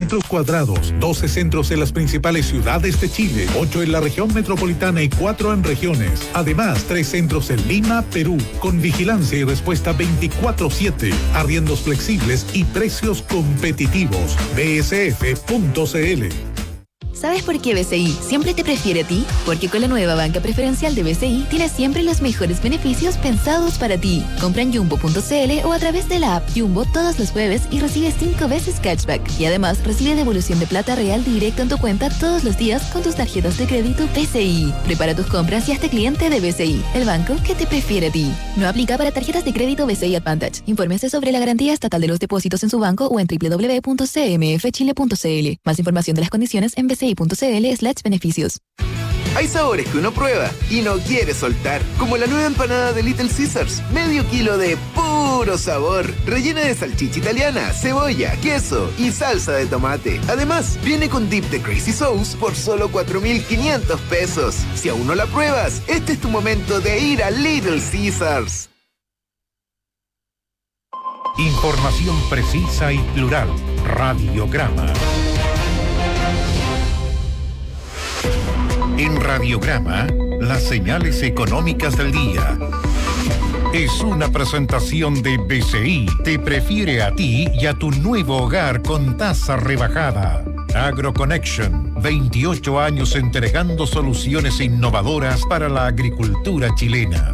kilómetros cuadrados, 12 centros en las principales ciudades de Chile, 8 en la región metropolitana y 4 en regiones. Además, 3 centros en Lima, Perú, con vigilancia y respuesta 24/7, arriendos flexibles y precios competitivos. bsf.cl. ¿Sabes por qué BCI siempre te prefiere a ti? Porque con la nueva banca preferencial de BCI tienes siempre los mejores beneficios pensados para ti. Compra en jumbo.cl o a través de la app Jumbo todos los jueves y recibe 5 veces cashback. Y además recibe devolución de plata real directo en tu cuenta todos los días con tus tarjetas de crédito BCI. Prepara tus compras y hazte cliente de BCI, el banco que te prefiere a ti. No aplica para tarjetas de crédito BCI Advantage. Infórmese sobre la garantía estatal de los depósitos en su banco o en www.cmfchile.cl. Más información de las condiciones en bci.cl/beneficios. Hay sabores que uno prueba y no quiere soltar, como la nueva empanada de Little Caesars, medio kilo de puro sabor, rellena de salchicha italiana, cebolla, queso y salsa de tomate. Además, viene con dip de Crazy Sauce por solo 4.500 pesos. Si aún no la pruebas, este es tu momento de ir a Little Caesars. Información precisa y plural. Radiograma. En Radiograma, las señales económicas del día. Es una presentación de BCI. Te prefiere a ti y a tu nuevo hogar con tasa rebajada. AgroConnection, 28 años entregando soluciones innovadoras para la agricultura chilena.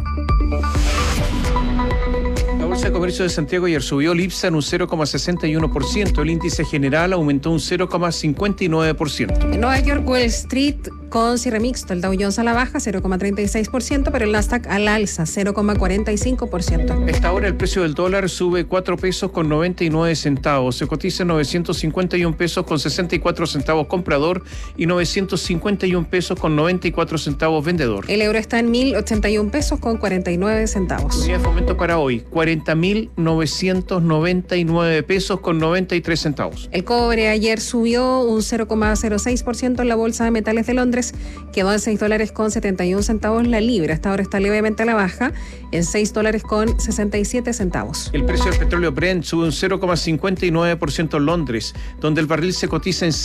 La Bolsa de Comercio de Santiago ayer subió el IPSA en un 0,61%, el índice general aumentó un 0,59%. En Nueva York, Wall Street con cierre mixto, el Dow Jones a la baja 0,36%, pero el Nasdaq al alza 0,45%. A esta hora el precio del dólar sube 4 pesos con 99 centavos, se cotiza en 951 pesos con 64 centavos comprador y 951 pesos con 94 centavos vendedor. El euro está en 1.081 pesos con 49 centavos. Unidad de fomento para hoy, 40.999 pesos con 93 centavos. El cobre ayer subió un 0,06% en la Bolsa de Metales de Londres, quedó en $6.71 la libra. Hasta ahora está levemente a la baja en $6.67. El precio del petróleo Brent sube un 0,59% en Londres, donde el barril se cotiza en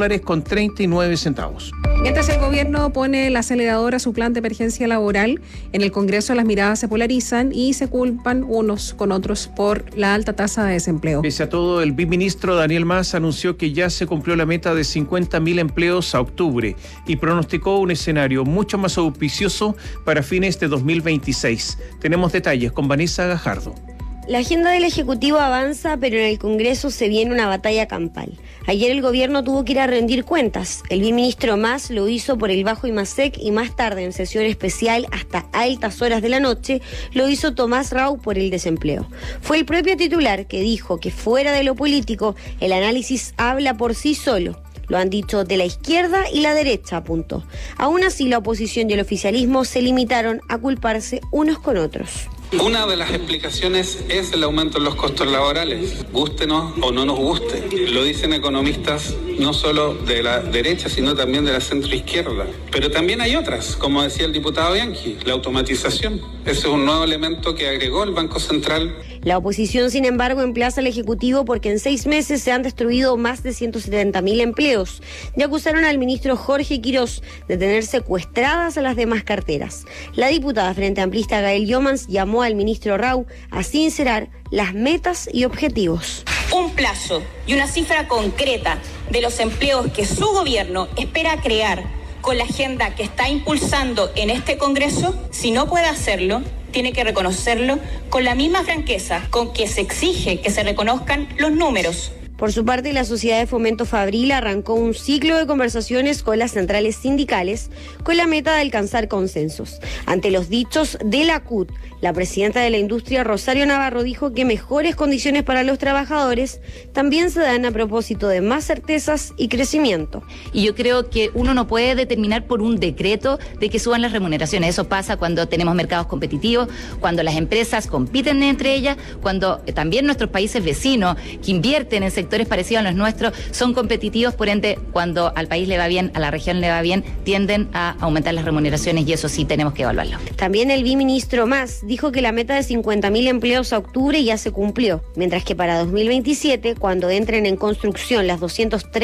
$100.39. Mientras el gobierno pone el acelerador a su plan de emergencia laboral, en el Congreso las miradas se polarizan y se culpan unos con otros por la alta tasa de desempleo. Pese a todo, el viceministro Daniel Mas anunció que ya se cumplió la meta de 50.000 empleos a octubre y pronosticó un escenario mucho más auspicioso para fines de 2026. Tenemos detalles con Vanessa Gajardo. La agenda del Ejecutivo avanza, pero en el Congreso se viene una batalla campal. Ayer el gobierno tuvo que ir a rendir cuentas. El viceministro Mas lo hizo por el Bajo IMASEC y más tarde, en sesión especial hasta altas horas de la noche, lo hizo Tomás Rau por el desempleo. Fue el propio titular que dijo que fuera de lo político, el análisis habla por sí solo. Lo han dicho de la izquierda y la derecha, apuntó. Aún así, la oposición y el oficialismo se limitaron a culparse unos con otros. Una de las explicaciones es el aumento en los costos laborales, gústenos o no nos guste. Lo dicen economistas no solo de la derecha, sino también de la centroizquierda. Pero también hay otras, como decía el diputado Bianchi, la automatización. Ese es un nuevo elemento que agregó el Banco Central. La oposición, sin embargo, emplaza al Ejecutivo porque en 6 meses se han destruido más de 170.000 empleos y acusaron al ministro Jorge Quirós de tener secuestradas a las demás carteras. La diputada Frente Amplista Gael Yomans llamó al ministro Rau a sincerar las metas y objetivos. Un plazo y una cifra concreta de los empleos que su gobierno espera crear con la agenda que está impulsando en este Congreso, si no puede hacerlo, tiene que reconocerlo con la misma franqueza con que se exige que se reconozcan los números. Por su parte, la Sociedad de Fomento Fabril arrancó un ciclo de conversaciones con las centrales sindicales con la meta de alcanzar consensos. Ante los dichos de la CUT, la presidenta de la industria, Rosario Navarro, dijo que mejores condiciones para los trabajadores también se dan a propósito de más certezas y crecimiento. Y yo creo que uno no puede determinar por un decreto de que suban las remuneraciones. Eso pasa cuando tenemos mercados competitivos, cuando las empresas compiten entre ellas, cuando también nuestros países vecinos que invierten en sectores parecidos a los nuestros son competitivos, por ende, cuando al país le va bien, a la región le va bien, tienden a aumentar las remuneraciones y eso sí tenemos que evaluarlo. También el viceministro Mas dijo que la meta de 50.000 empleos a octubre ya se cumplió, mientras que para 2027, cuando entren en construcción las 230